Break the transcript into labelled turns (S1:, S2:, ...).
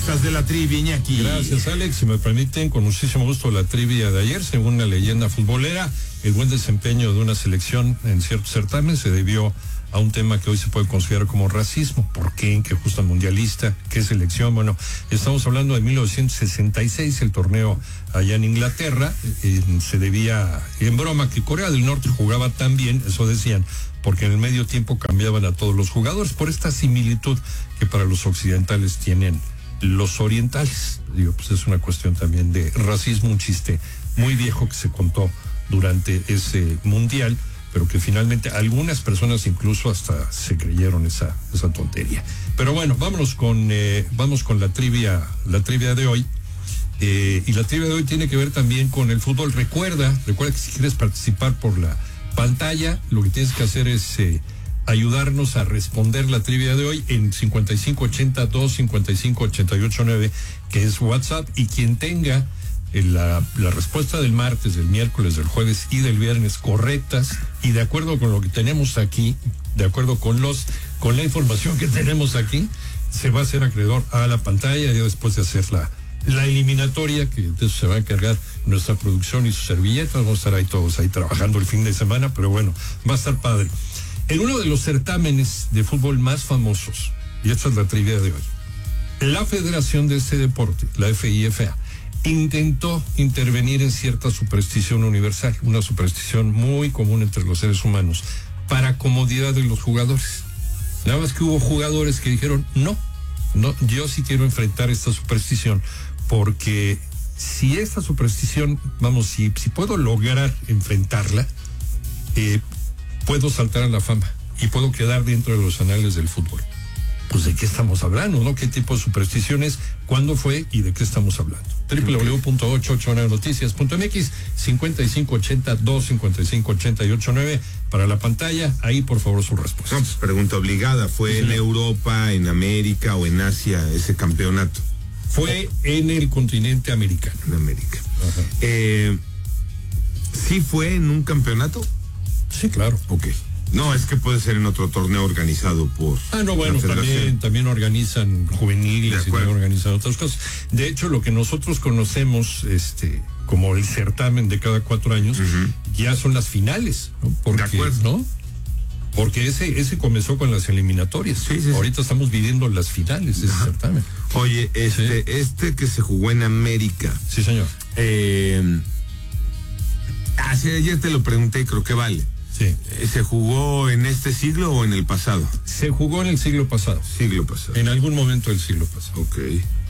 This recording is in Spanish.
S1: estás de la trivia, Iñaki?
S2: Gracias, Alex. Si me permiten, con muchísimo gusto la trivia de ayer. Según la leyenda futbolera, el buen desempeño de una selección en cierto certamen se debió a un tema que hoy se puede considerar como racismo. ¿Por qué? ¿En qué justa mundialista? ¿Qué selección? Bueno, estamos hablando de 1966, el torneo allá en Inglaterra. Se debía, en broma, que Corea del Norte jugaba tan bien, eso decían, porque en el medio tiempo cambiaban a todos los jugadores por esta similitud que para los occidentales tienen los orientales. Digo, pues es una cuestión también de racismo, un chiste muy viejo que se contó durante ese mundial, pero que finalmente algunas personas incluso hasta se creyeron esa tontería. Pero bueno, vamos con la trivia de hoy. Y la trivia de hoy tiene que ver también con el fútbol. Recuerda que si quieres participar por la pantalla, lo que tienes que hacer es ayudarnos a responder la trivia de hoy en 5582-558889, que es WhatsApp, y quien tenga la respuesta del martes, del miércoles, del jueves y del viernes correctas, y de acuerdo con lo que tenemos aquí, de acuerdo con la información que tenemos aquí, se va a hacer acreedor a la pantalla, ya después de hacer la eliminatoria, que de eso se va a encargar nuestra producción y sus servilletas. Vamos a estar ahí todos ahí trabajando el fin de semana, pero bueno, va a estar padre. En uno de los certámenes de fútbol más famosos, y esta es la trivia de hoy, la federación de este deporte, la FIFA, intentó intervenir en cierta superstición universal, una superstición muy común entre los seres humanos, para comodidad de los jugadores. Nada más que hubo jugadores que dijeron, no, yo sí quiero enfrentar esta superstición, porque si esta superstición, si puedo lograr enfrentarla, puedo saltar a la fama y puedo quedar dentro de los anales del fútbol. Pues ¿de qué estamos hablando, no? ¿Qué tipo de supersticiones? ¿Cuándo fue? ¿Y de qué estamos hablando? www.889noticias.mx 5582-558889 para la pantalla. Ahí, por favor, su respuesta.
S1: No, pues pregunta obligada. ¿Fue en Europa, en América o en Asia ese campeonato?
S2: Fue en el continente americano.
S1: En América.
S2: Ajá.
S1: ¿Sí fue en un campeonato?
S2: Sí, claro.
S1: Ok. No, es que puede ser en otro torneo organizado por...
S2: bueno, también organizan juveniles y también organizan otras cosas. De hecho, lo que nosotros conocemos como el certamen de cada 4 años, ya son las finales, ¿no?
S1: De acuerdo.
S2: ¿no? Porque ese comenzó con las eliminatorias. Sí. Ahorita estamos viviendo las finales de ese certamen.
S1: Oye, este que se jugó en América.
S2: Sí, señor.
S1: Ayer te lo pregunté y creo que vale.
S2: Sí.
S1: ¿Se jugó en este siglo o en el pasado?
S2: Se jugó en el siglo pasado.
S1: Siglo pasado.
S2: En algún momento del siglo pasado.
S1: Ok.